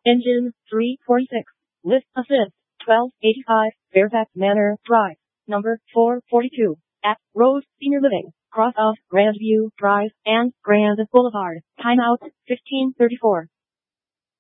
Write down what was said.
Engine 346. Lift assist 1285. Fairfax Manor Drive. Number 442. At Rose Senior Living. Cross of Grandview Drive and Grand Boulevard. Timeout 1534.